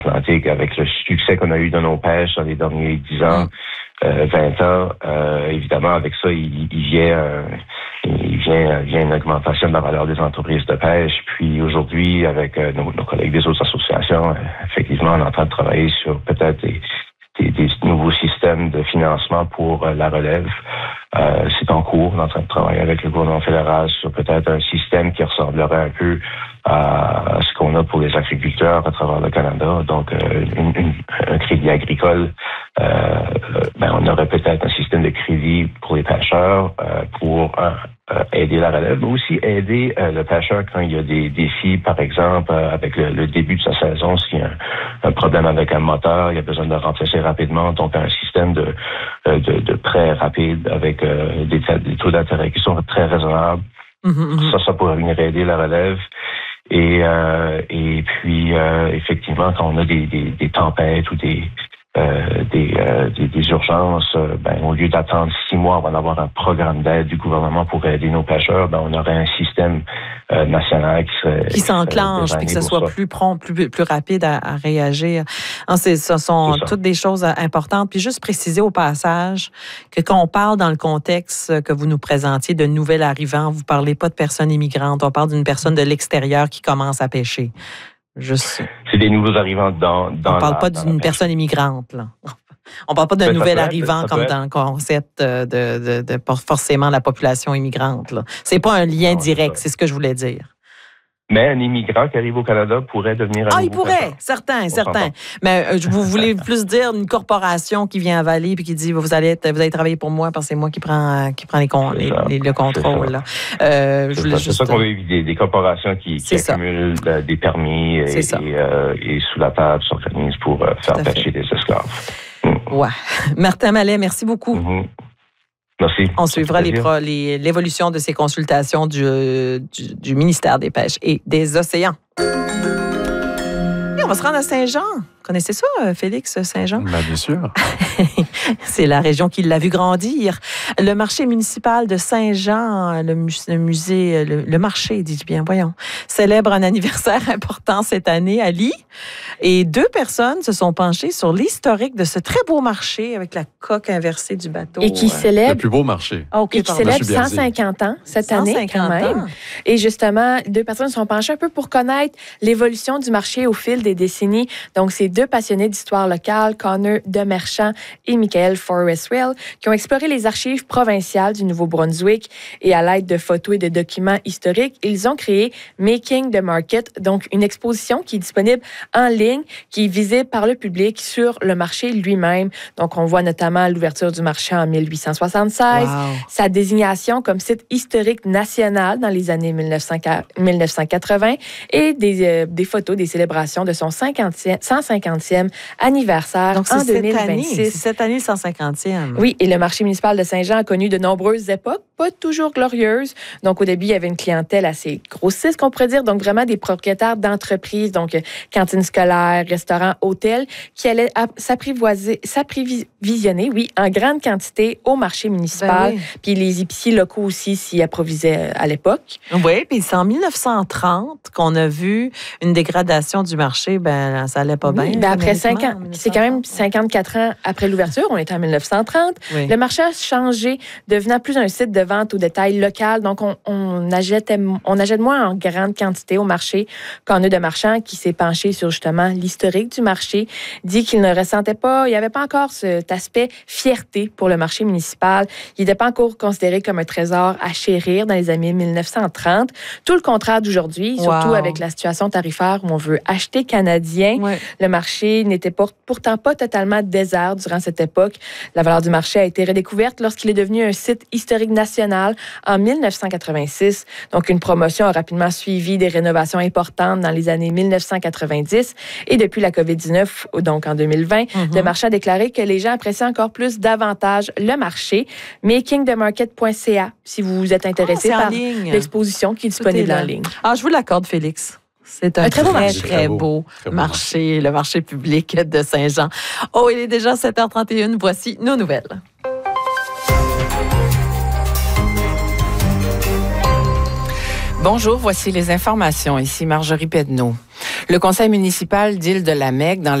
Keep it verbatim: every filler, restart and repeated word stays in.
Atlantique, avec le succès qu'on a eu dans nos pêches dans les derniers dix ans, euh, vingt ans, euh, évidemment, avec ça, il, il vient euh, il vient, vient une augmentation de la valeur des entreprises de pêche. Puis aujourd'hui, avec euh, nos, nos collègues des autres associations, euh, effectivement, on est en train de travailler sur peut-être des, des, des nouveaux systèmes de financement pour euh, la relève. Euh, c'est en cours. On est en train de travailler avec le gouvernement fédéral sur peut-être un système qui ressemblerait un peu à ce qu'on a pour les agriculteurs à travers le Canada. Donc, euh, une, une, un crédit agricole, euh, ben, on aurait peut-être un système de crédit pour les pêcheurs euh, pour euh, aider la relève, mais aussi aider euh, le pêcheur quand il y a des défis, par exemple, euh, avec le, le début de sa saison, s'il y a un, un problème avec un moteur, il a besoin de remplacer rapidement. Donc, un système de, de, de prêt rapide avec euh, des, des taux d'intérêt qui sont très raisonnables. Mm-hmm. Ça, ça pourrait venir aider la relève. Et, euh, et puis, euh, effectivement, quand on a des, des, des tempêtes ou des, euh, des, euh, des, des urgences, euh, ben, au lieu d'attendre six mois avant d'avoir un programme d'aide du gouvernement pour aider nos pêcheurs, ben, on aurait un système euh, national qui serait... Qui s'enclenche, puis que ce soit plus prompt, plus, plus rapide à, à réagir. Hein, c'est, ce sont c'est toutes des choses importantes. Puis juste préciser au passage que quand on parle dans le contexte que vous nous présentiez de nouvel arrivant, vous ne parlez pas de personnes immigrantes, on parle d'une personne de l'extérieur qui commence à pêcher. Juste. C'est des nouveaux arrivants dans, dans On ne parle la, pas d'une personne immigrante, là. On ne parle pas d'un nouvel arrivant comme dans le concept de, de, de, de forcément la population immigrante. Ce n'est pas un lien non, direct, c'est, c'est ce que je voulais dire. Mais un immigrant qui arrive au Canada pourrait devenir un Ah, il pourrait, pêcheur. certain, certain. Mais euh, vous voulez plus dire une corporation qui vient à Vallée puis qui dit vous allez être, vous allez travailler pour moi parce que c'est moi qui prend qui prend les, con, les, les le contrôle. C'est, là. Euh, c'est, je voulais ça, juste... c'est ça qu'on veut éviter, des corporations qui, qui accumulent euh, des permis et, et, euh, et sous la table s'organisent pour euh, faire pêcher des esclaves. Mm. Ouais. Martin Mallet, merci beaucoup. Mm-hmm. Merci. On suivra les pro, les, l'évolution de ces consultations du, du, du ministère des Pêches et des Océans. Et on va se rendre à Saint-Jean. Vous connaissez ça, Félix, Saint-Jean? Ben, bien sûr. C'est la région qui l'a vu grandir. Le marché municipal de Saint-Jean, le, mus- le musée, le, le marché, dis-je bien, voyons, célèbre un anniversaire important cette année à Ly. Et deux personnes se sont penchées sur l'historique de ce très beau marché avec la coque inversée du bateau. Et qui célèbre... Le plus beau marché. Ah, okay, et qui célèbre cent cinquante ans cette cent cinquante année, quand même. Ans. Et justement, deux personnes se sont penchées un peu pour connaître l'évolution du marché au fil des décennies. Donc, c'est deux passionnés d'histoire locale, Connor Demerchant et Michael Forrestwell, qui ont exploré les archives provinciales du Nouveau-Brunswick et à l'aide de photos et de documents historiques, ils ont créé Making the Market, donc une exposition qui est disponible en ligne, qui est visible par le public sur le marché lui-même. Donc, on voit notamment l'ouverture du marché en mille huit cent soixante-seize, wow. Sa désignation comme site historique national dans les années mille neuf cent quatre-vingts et des, euh, des photos des célébrations de son cinquantième, cent cinquantième anniversaire donc, c'est en deux mille vingt-six. Année, c'est cette année le cent cinquantième. Oui, et le marché municipal de Saint-Jean a connu de nombreuses époques, pas toujours glorieuses. Donc, au début, il y avait une clientèle assez grossiste, qu'on pourrait dire. Donc, vraiment des propriétaires d'entreprises, donc cantines scolaires, restaurants, hôtels, qui allaient s'apprivoiser, s'approvisionner, oui, en grande quantité au marché municipal. Ben oui. Puis les épiciers locaux aussi s'y approvisaient à l'époque. Oui, puis c'est en mille neuf cent trente qu'on a vu une dégradation du marché. Ben, ça allait pas oui, bien. Ben après cinq ans, c'est quand même cinquante-quatre ans après l'ouverture, on était en mille neuf cent trente. Oui. Le marché a changé, devenant plus un site de vente au détail local. Donc, on, on, achète, on achète moins en grande quantité au marché. Connor Demerchant, qui s'est penché sur justement l'historique du marché, dit qu'il ne ressentait pas, il n'y avait pas encore cet aspect fierté pour le marché municipal. Il n'était pas encore considéré comme un trésor à chérir dans les années mille neuf cent trente. Tout le contraire d'aujourd'hui, wow. Surtout avec la situation tarifaire où on veut acheter canadien. Ouais. Le marché n'était pas, pourtant pas totalement désert durant cette époque. La valeur du marché a été redécouverte lorsqu'il est devenu un site historique national en mille neuf cent quatre-vingt-six. Donc, une promotion a rapidement suivi des rénovations importantes dans les années mille neuf cent quatre-vingt-dix. Et depuis la covid dix-neuf, donc en deux mille vingt, mm-hmm. Le marché a déclaré que les gens apprécient encore plus davantage le marché. making the market point c a si vous êtes intéressé ah, par l'exposition qui est disponible en ligne. Ah, je vous l'accorde, Félix. C'est un, un très, très, beau marché. très, très beau, très beau marché, marché, le marché public de Saint-Jean. Oh, il est déjà sept heures trente et une. Voici nos nouvelles. Bonjour, voici les informations. Ici Marjorie Pedneau. Le conseil municipal d'Île-de-la-Mecque, dans